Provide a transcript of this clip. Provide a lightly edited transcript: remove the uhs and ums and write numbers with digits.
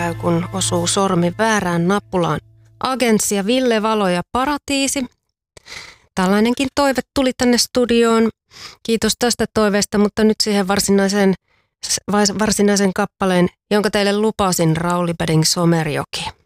käy, kun osuu sormi väärään nappulaan. Agents ja Ville Valo ja Paratiisi. Tällainenkin toive tuli tänne studioon. Kiitos tästä toiveesta, mutta nyt siihen varsinaisen kappaleen, jonka teille lupasin, Rauli Beding Somerjoki.